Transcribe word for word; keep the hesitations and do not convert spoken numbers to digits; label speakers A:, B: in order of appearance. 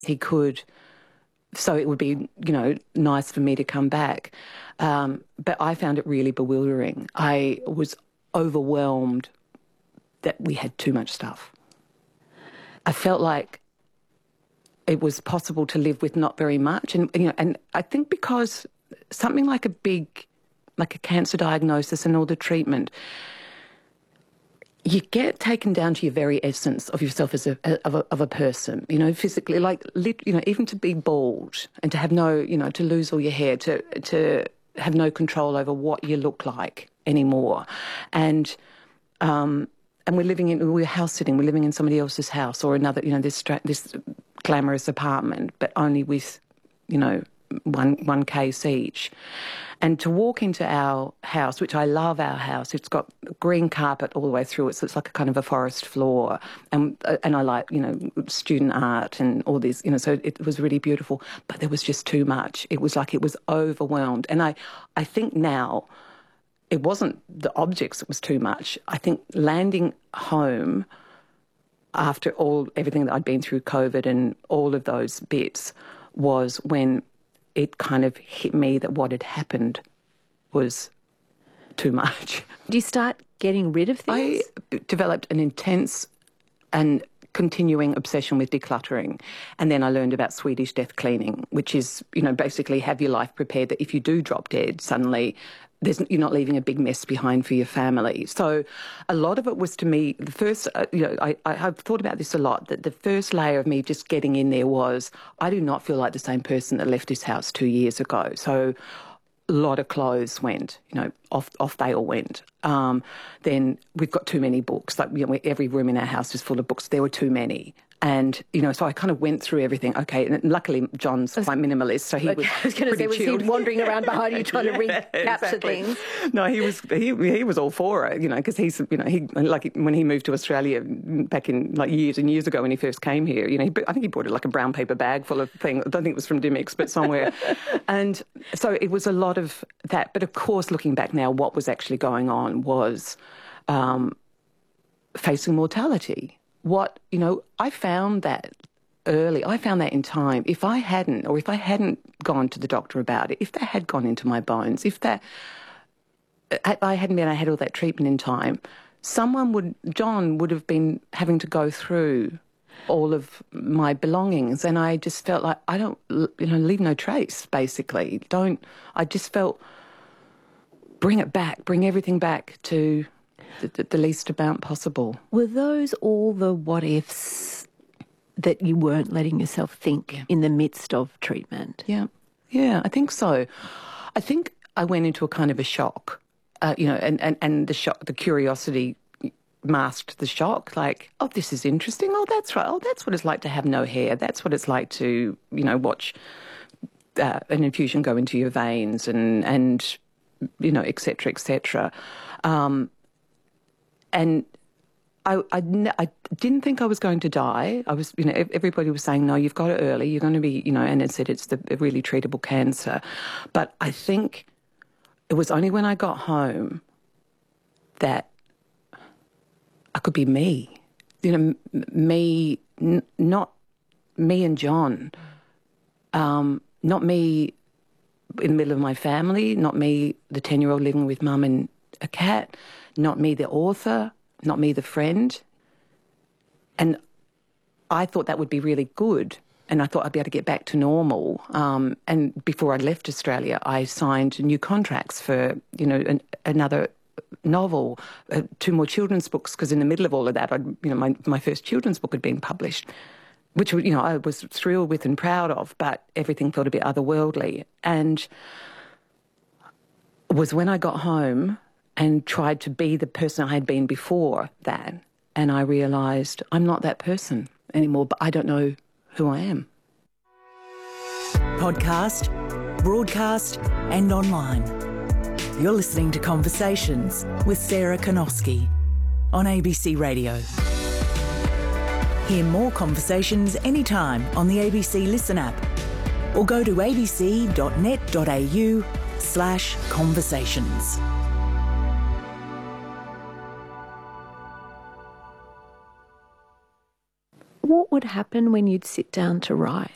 A: he could, so it would be, you know, nice for me to come back. Um, but I found it really bewildering. I was overwhelmed that we had too much stuff. I felt like it was possible to live with not very much. And, you know, and I think because something like a big, like a cancer diagnosis and all the treatment, you get taken down to your very essence of yourself as a of a, of a person, you know, physically, like, you know, even to be bald and to have no, you know, to lose all your hair, to to have no control over what you look like anymore. And um, and we're living in, we're house sitting, we're living in somebody else's house or another, you know, this this glamorous apartment, but only with, you know, one one case each. And to walk into our house, which I love our house, it's got green carpet all the way through it, so it's like a kind of a forest floor. And and I like, you know, student art and all this, you know, so it was really beautiful. But there was just too much. It was like it was overwhelmed. And I, I think now it wasn't the objects that was too much. I think landing home after all everything that I'd been through, COVID and all of those bits, was when it kind of hit me that what had happened was too much.
B: Do you start getting rid of things?
A: I developed an intense and continuing obsession with decluttering. And then I learned about Swedish death cleaning, which is, you know, basically have your life prepared that if you do drop dead suddenly, there's, you're not leaving a big mess behind for your family. So a lot of it was, to me, the first, uh, you know, I, I have thought about this a lot, that the first layer of me just getting in there was, I do not feel like the same person that left this house two years ago. So a lot of clothes went, you know, off off they all went. Um, then we've got too many books. Like, you know, every room in our house is full of books. There were too many. And, you know, so I kind of went through everything. Okay, and luckily John's quite minimalist, so he
B: okay,
A: was
B: I was going to say, was
A: chilled.
B: he wandering around behind you trying
A: yeah,
B: to recapture
A: exactly.
B: things?
A: No, he was he he was all for it, you know, because he's, you know, he, like when he moved to Australia back in, like, years and years ago when he first came here, you know, he, I think he brought like a brown paper bag full of things. I don't think it was from Dimmicks, but somewhere. And so it was a lot of that. But of course, looking back now, what was actually going on was um, facing mortality. What, you know, I found that early. I found that in time. If I hadn't, or if I hadn't gone to the doctor about it, if that had gone into my bones, if that, I hadn't been, I had all that treatment in time, someone would, John would have been having to go through all of my belongings. And I just felt like, I don't, you know, leave no trace, basically. Don't, I just felt, bring it back, bring everything back to the, the least amount possible.
B: Were those all the what-ifs that you weren't letting yourself think yeah. in the midst of treatment?
A: Yeah, yeah, I think so. I think I went into a kind of a shock, uh, you know, and, and, and the shock, the curiosity masked the shock, like, oh, this is interesting. Oh, that's right. Oh, that's what it's like to have no hair. That's what it's like to, you know, watch uh, an infusion go into your veins and, and you know, et cetera, et cetera. Um, and I, I, I didn't think I was going to die. I was, you know, everybody was saying, no, you've got it early. You're going to be, you know, and it said it's the really treatable cancer. But I think it was only when I got home that I could be me. You know, me, n- not me and John, um, not me in the middle of my family, not me, the ten-year-old living with mum and a cat, not me, the author, not me, the friend. And I thought that would be really good, and I thought I'd be able to get back to normal. Um, and before I left Australia, I signed new contracts for, you know, an, another novel, uh, two more children's books, because in the middle of all of that, I'd, you know, my, my first children's book had been published, which, you know, I was thrilled with and proud of, but everything felt a bit otherworldly. And it was when I got home and tried to be the person I had been before that, and I realised I'm not that person anymore, but I don't know who I am.
C: Podcast, broadcast and online. You're listening to Conversations with Sarah Konoski on A B C Radio. Hear more conversations anytime on the A B C Listen app or go to abc.net.au slash conversations.
B: What would happen when you'd sit down to write?